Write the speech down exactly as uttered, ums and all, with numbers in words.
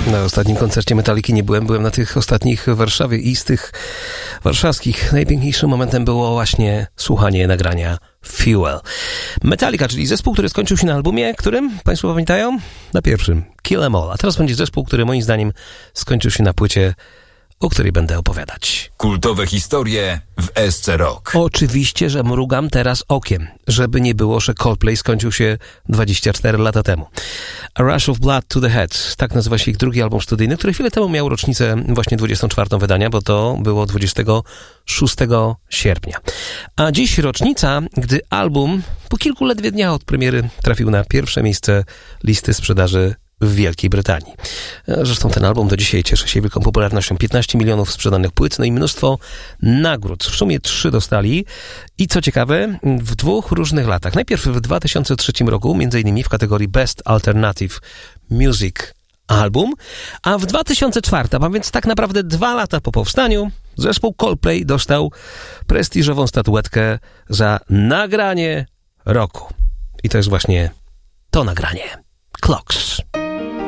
Na ostatnim koncercie Metaliki nie byłem, byłem na tych ostatnich w Warszawie i z tych warszawskich najpiękniejszym momentem było właśnie słuchanie nagrania Fuel. Metallica, czyli zespół, który skończył się na albumie, którym Państwo pamiętają? Na pierwszym, Kill 'Em All. A teraz będzie zespół, który moim zdaniem skończył się na płycie, o której będę opowiadać. Kultowe historie w S C Rock. Oczywiście, że mrugam teraz okiem, żeby nie było, że Coldplay skończył się dwadzieścia cztery lata temu. A Rush of Blood to the Head, tak nazywa się ich drugi album studyjny, który chwilę temu miał rocznicę właśnie dwudziestą czwartą wydania, bo to było dwudziestego szóstego sierpnia. A dziś rocznica, gdy album po kilku ledwie dniach od premiery trafił na pierwsze miejsce listy sprzedaży w Wielkiej Brytanii. Zresztą ten album do dzisiaj cieszy się wielką popularnością. piętnaście milionów sprzedanych płyt, no i mnóstwo nagród. W sumie trzy dostali i co ciekawe, w dwóch różnych latach. Najpierw w dwa tysiące trzecim roku, między innymi w kategorii Best Alternative Music Album, a w dwa tysiące czwartym, a więc tak naprawdę dwa lata po powstaniu, zespół Coldplay dostał prestiżową statuetkę za nagranie roku. I to jest właśnie to nagranie. Clocks.